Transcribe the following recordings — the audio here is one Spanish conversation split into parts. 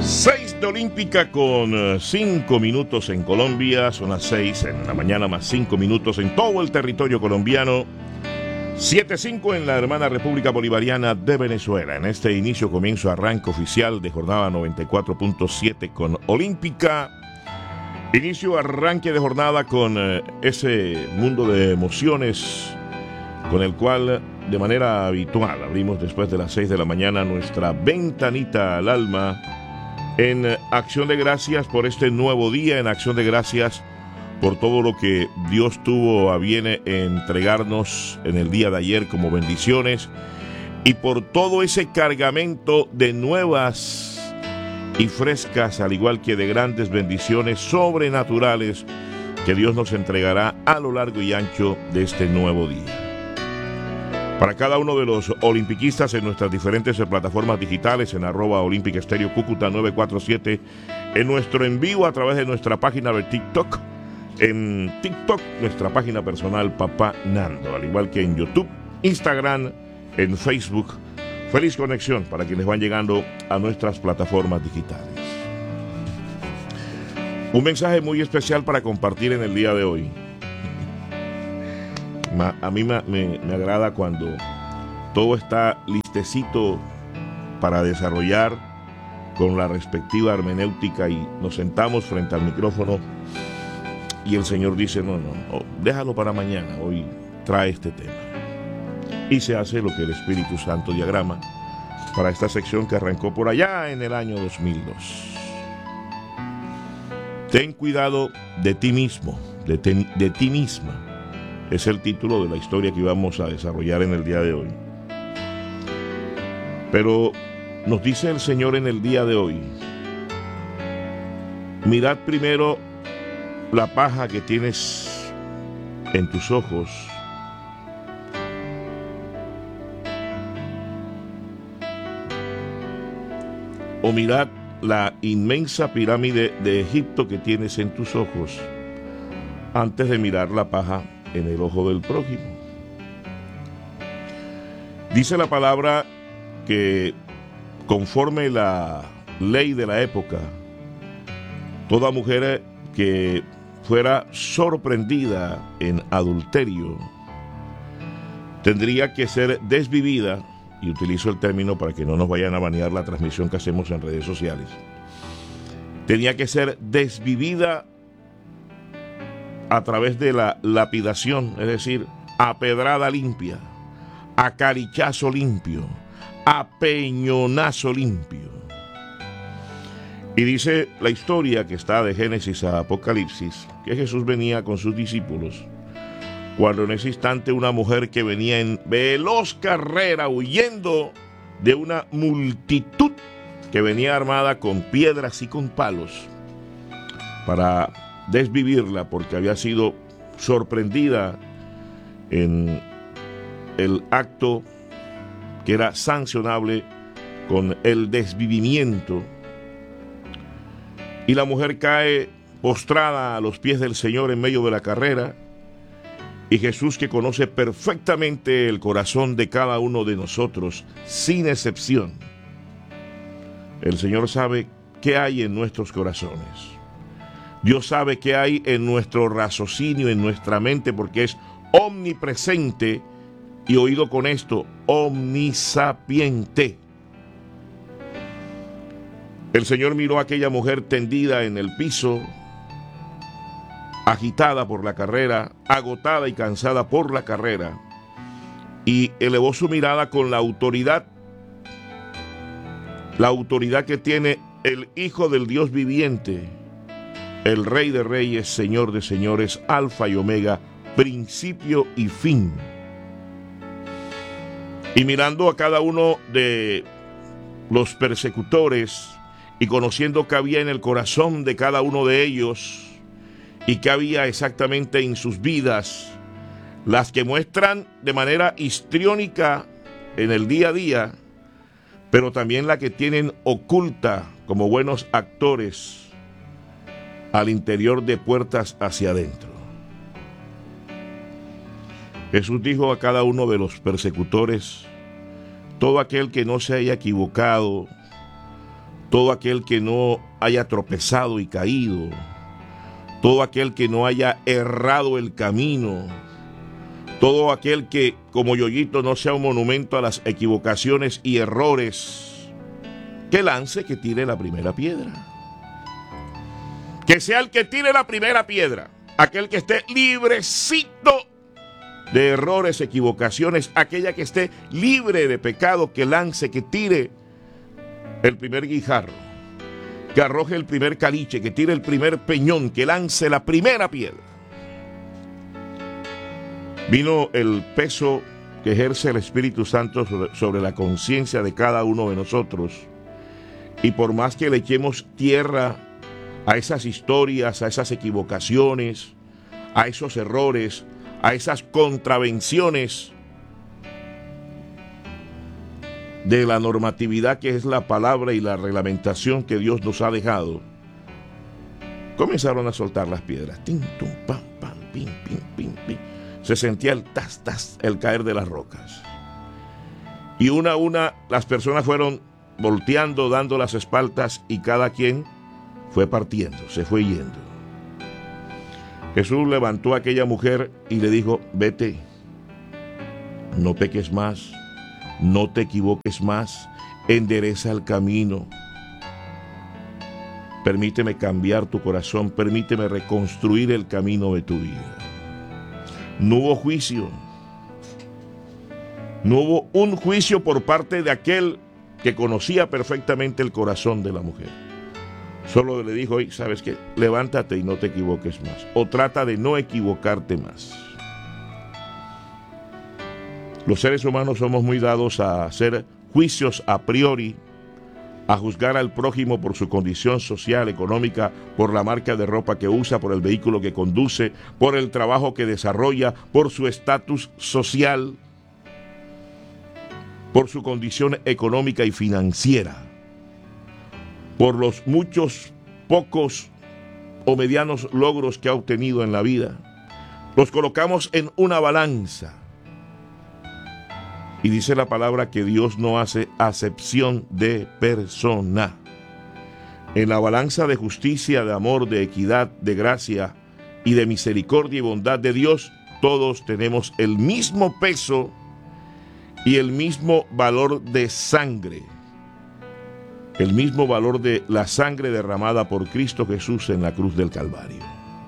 6 de Olímpica con 5 minutos en Colombia. Son las 6 en la mañana más 5 minutos en todo el territorio colombiano. 7:05 en la hermana República Bolivariana de Venezuela. En este inicio, comienzo, arranque oficial de jornada 94.7 con Olímpica. Inicio, arranque de jornada con ese mundo de emociones con el cual de manera habitual abrimos después de las 6 de la mañana nuestra ventanita al alma en acción de gracias por este nuevo día, en acción de gracias por todo lo que Dios tuvo a bien entregarnos en el día de ayer como bendiciones y por todo ese cargamento de nuevas y frescas, al igual que de grandes bendiciones sobrenaturales que Dios nos entregará a lo largo y ancho de este nuevo día. Para cada uno de los olimpiquistas en nuestras diferentes plataformas digitales, en @Olímpica Estéreo Cúcuta 947, en nuestro en vivo a través de nuestra página de TikTok, en TikTok nuestra página personal Papá Nando, al igual que en YouTube, Instagram, en Facebook. Feliz conexión para quienes van llegando a nuestras plataformas digitales. Un mensaje muy especial para compartir en el día de hoy. A mí me agrada cuando todo está listecito para desarrollar con la respectiva hermenéutica y nos sentamos frente al micrófono y el Señor dice, no, déjalo para mañana, hoy trae este tema. Y se hace lo que el Espíritu Santo diagrama para esta sección que arrancó por allá en el año 2002. Ten cuidado de ti mismo, de ti misma. Es el título de la historia que vamos a desarrollar en el día de hoy. Pero nos dice el Señor en el día de hoy, mirad primero la paja que tienes en tus ojos o mirad la inmensa pirámide de Egipto que tienes en tus ojos antes de mirar la paja en el ojo del prójimo. Dice la palabra que conforme la ley de la época, toda mujer que fuera sorprendida en adulterio tendría que ser desvivida, y utilizo el término para que no nos vayan a banear la transmisión que hacemos en redes sociales. Tenía que ser desvivida a través de la lapidación, es decir, a pedrada limpia, a carichazo limpio, a peñonazo limpio. Y dice la historia que está de Génesis a Apocalipsis, que Jesús venía con sus discípulos, cuando en ese instante una mujer que venía en veloz carrera huyendo de una multitud que venía armada con piedras y con palos para desvivirla porque había sido sorprendida en el acto que era sancionable con el desvivimiento, y la mujer cae postrada a los pies del Señor en medio de la carrera, y Jesús, que conoce perfectamente el corazón de cada uno de nosotros sin excepción, el Señor sabe qué hay en nuestros corazones. Dios sabe qué hay en nuestro raciocinio, en nuestra mente, porque es omnipresente y, oído con esto, omnisapiente. El Señor miró a aquella mujer tendida en el piso, agitada por la carrera, agotada y cansada por la carrera, y elevó su mirada con la autoridad que tiene el Hijo del Dios viviente, el Rey de Reyes, Señor de Señores, Alfa y Omega, principio y fin. Y mirando a cada uno de los persecutores y conociendo qué había en el corazón de cada uno de ellos y qué había exactamente en sus vidas, las que muestran de manera histriónica en el día a día, pero también la que tienen oculta como buenos actores al interior de puertas hacia adentro. Jesús dijo a cada uno de los persecutores: todo aquel que no se haya equivocado, todo aquel que no haya tropezado y caído, todo aquel que no haya errado el camino, todo aquel que, como Yoyito, no sea un monumento a las equivocaciones y errores, que lance, que tire la primera piedra. Que sea el que tire la primera piedra, aquel que esté librecito de errores, equivocaciones, aquella que esté libre de pecado, que lance, que tire el primer guijarro, que arroje el primer caliche, que tire el primer peñón, que lance la primera piedra. Vino el peso que ejerce el Espíritu Santo sobre la conciencia de cada uno de nosotros, y por más que le echemos tierra a esas historias, a esas equivocaciones, a esos errores, a esas contravenciones de la normatividad que es la palabra y la reglamentación que Dios nos ha dejado, comenzaron a soltar las piedras. Tin, tum, pam, pam, pim, pim, pim, pim. Se sentía el tas, tas, el caer de las rocas. Y una a una las personas fueron volteando, dando las espaldas, y cada quien fue partiendo, se fue yendo. Jesús levantó a aquella mujer y le dijo: vete, no peques más, no te equivoques más, endereza el camino. Permíteme cambiar tu corazón, permíteme reconstruir el camino de tu vida. No hubo juicio, no hubo un juicio por parte de aquel que conocía perfectamente el corazón de la mujer. Solo le dijo: oye, ¿sabes qué? Levántate y no te equivoques más, o trata de no equivocarte más. Los seres humanos somos muy dados a hacer juicios a priori, a juzgar al prójimo por su condición social, económica, por la marca de ropa que usa, por el vehículo que conduce, por el trabajo que desarrolla, por su estatus social, por su condición económica y financiera, por los muchos, pocos o medianos logros que ha obtenido en la vida. Los colocamos en una balanza. Y dice la palabra que Dios no hace acepción de persona. En la balanza de justicia, de amor, de equidad, de gracia y de misericordia y bondad de Dios, todos tenemos el mismo peso y el mismo valor de sangre. El mismo valor de la sangre derramada por Cristo Jesús en la cruz del Calvario.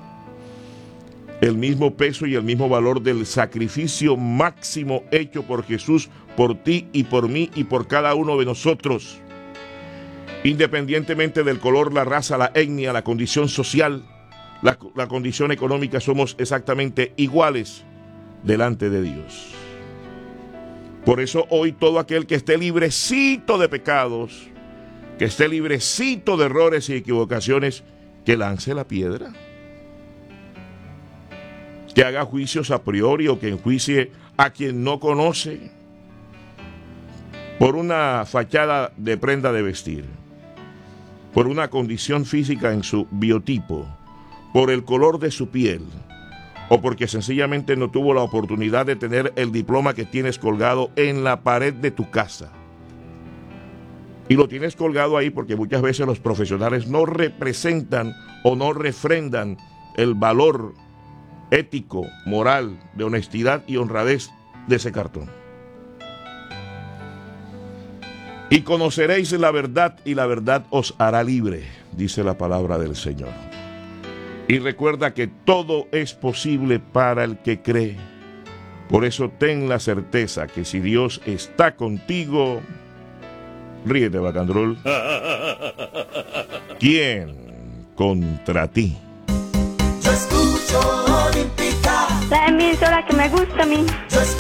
El mismo peso y el mismo valor del sacrificio máximo hecho por Jesús, por ti y por mí y por cada uno de nosotros. Independientemente del color, la raza, la etnia, la condición social, la condición económica, somos exactamente iguales delante de Dios. Por eso hoy todo aquel que esté librecito de pecados, que esté librecito de errores y equivocaciones, que lance la piedra. Que haga juicios a priori o que enjuicie a quien no conoce por una fachada de prenda de vestir, por una condición física en su biotipo, por el color de su piel, o porque sencillamente no tuvo la oportunidad de tener el diploma que tienes colgado en la pared de tu casa. Y lo tienes colgado ahí porque muchas veces los profesionales no representan o no refrendan el valor ético, moral, de honestidad y honradez de ese cartón. Y conoceréis la verdad, y la verdad os hará libre, dice la palabra del Señor. Y recuerda que todo es posible para el que cree. Por eso ten la certeza que si Dios está contigo, ríete, Bacandrol, ¿quién contra ti? Yo escucho Olímpica, la emisora que me gusta a mí. yo escucho